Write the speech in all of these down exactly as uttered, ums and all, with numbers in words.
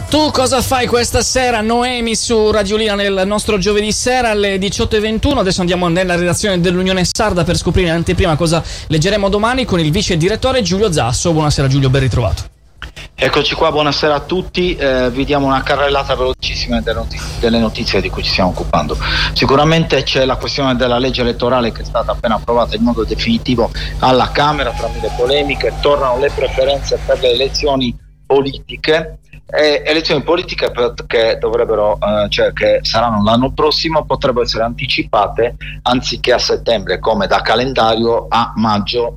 Tu cosa fai questa sera, Noemi, su Radiolina nel nostro giovedì sera alle diciotto e ventuno? Adesso andiamo nella redazione dell'Unione Sarda per scoprire in anteprima cosa leggeremo domani con il vice direttore Giulio Zasso. Buonasera Giulio, ben ritrovato. Eccoci qua, buonasera a tutti. Eh, vi diamo una carrellata velocissima delle notizie, delle notizie di cui ci stiamo occupando. Sicuramente c'è la questione della legge elettorale che è stata appena approvata in modo definitivo alla Camera, tra mille polemiche. Tornano le preferenze per le elezioni politiche. Eh, elezioni politiche che dovrebbero, eh, cioè che saranno l'anno prossimo, potrebbero essere anticipate anziché a settembre come da calendario a maggio.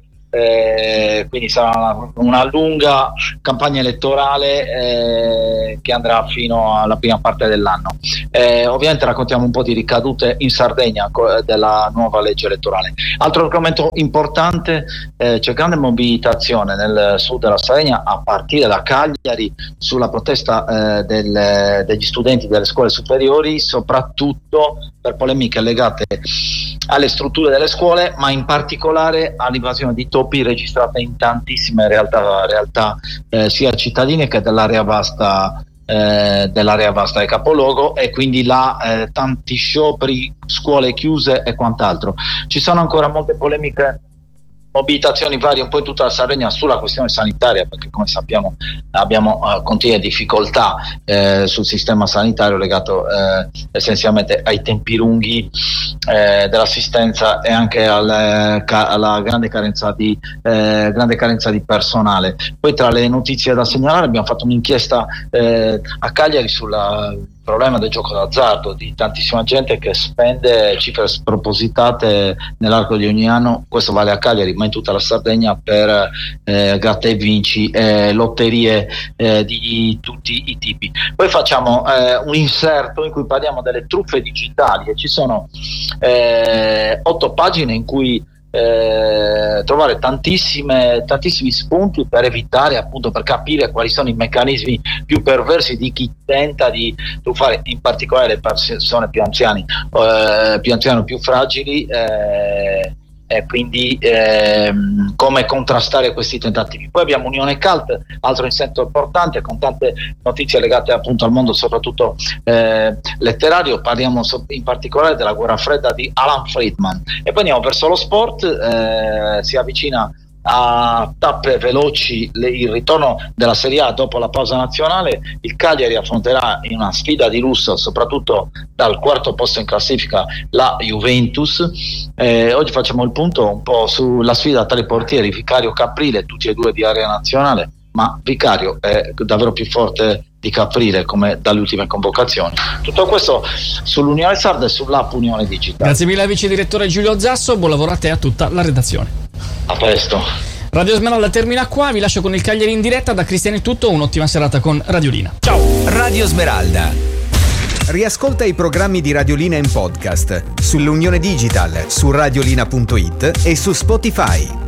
Eh, quindi sarà una, una lunga campagna elettorale eh, che andrà fino alla prima parte dell'anno. Eh, ovviamente raccontiamo un po' di ricadute in Sardegna co- della nuova legge elettorale. Altro argomento importante, eh, c'è grande mobilitazione nel sud della Sardegna a partire da Cagliari sulla protesta eh, del, degli studenti delle scuole superiori, soprattutto per polemiche legate alle strutture delle scuole, ma in particolare all'invasione di topi registrata in tantissime realtà, realtà eh, sia cittadine che dell'area vasta eh, dell'area vasta del capoluogo, e quindi là eh, tanti scioperi, scuole chiuse e quant'altro. Ci sono ancora molte polemiche, mobilitazioni varie un po' in tutta la Sardegna sulla questione sanitaria, perché come sappiamo abbiamo uh, continue difficoltà eh, sul sistema sanitario legato eh, essenzialmente ai tempi lunghi eh, dell'assistenza e anche al, ca- alla grande carenza di eh, grande carenza di personale. Poi tra le notizie da segnalare abbiamo fatto un'inchiesta eh, a Cagliari sul problema del gioco d'azzardo, di tantissima gente che spende cifre spropositate nell'arco di ogni anno. Questo vale a Cagliari ma in tutta la Sardegna, per eh, gratta e vinci e eh, lotterie eh, di tutti i tipi. Poi facciamo eh, un inserto in cui parliamo delle truffe digitali, e ci sono eh, otto pagine in cui Eh, trovare tantissime tantissimi spunti per evitare, appunto, per capire quali sono i meccanismi più perversi di chi tenta di truffare, in particolare le persone più anziane, eh, più anziane, più fragili, eh, e quindi ehm, come contrastare questi tentativi. Poi abbiamo Unione Cult, altro insetto importante, con tante notizie legate appunto al mondo soprattutto eh, letterario. Parliamo so- in particolare della guerra fredda di Alan Friedman. E poi andiamo verso lo sport, eh, si avvicina a tappe veloci le, il ritorno della Serie A dopo la pausa nazionale. Il Cagliari affronterà in una sfida di lusso, soprattutto dal quarto posto in classifica, la Juventus. Eh, oggi facciamo il punto un po' sulla sfida tra i portieri Vicario, Caprile, tutti e due di area nazionale, ma Vicario è davvero più forte di Caprile come dalle ultime convocazioni. Tutto questo sull'Unione Sarda e sull'app Unione Digitale. Grazie mille al vice direttore Giulio Zasso, buon lavoro a te e a tutta la redazione. A presto. Radio Smeralda termina qua, vi lascio con il Cagliari in diretta. Da Cristian è tutto, un'ottima serata con Radiolina. Ciao. Radio Smeralda. Riascolta i programmi di Radiolina in podcast sull'Unione Digital, su radiolina punto it e su Spotify.